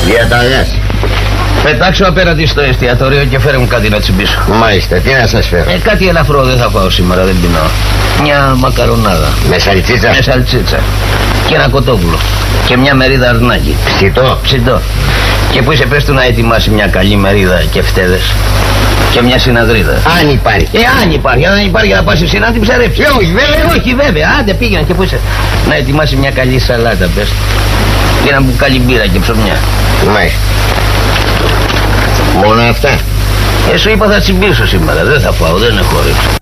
Για τα γας. Πετάξω απέναντι στο εστιατόριο και φέρε μου κάτι να τσιμπήσω. Μάλιστα, τι να σας φέρω? Κάτι ελαφρό, δεν θα πάω σήμερα, δεν πεινάω. Μια μακαρονάδα. Με σαλτσίτσα? Με σαλτσίτσα. Και ένα κοτόπουλο. Και μια μερίδα αρνάκι. Ψητό? Ψητό. Και που είσαι, πες του να ετοιμάσει μια καλή μερίδα και φτέδες. Και μια συναδρίδα. Αν υπάρχει. Αν υπάρχει, αν δεν υπάρχει θα πας εσύ να την ψαρέψεις. Όχι βέβαια. Όχι βέβαια, άντε πήγαινε και που είσαι. Να ετοιμάσει μια καλή σαλάτα, πες. Και ένα μπουκάλι μπύρα και ψωμιά. Μάλιστα. Μόνο αυτά? Σου είπα θα τσιμπήσω σήμερα, δεν θα πάω, δεν έχω όρεξη.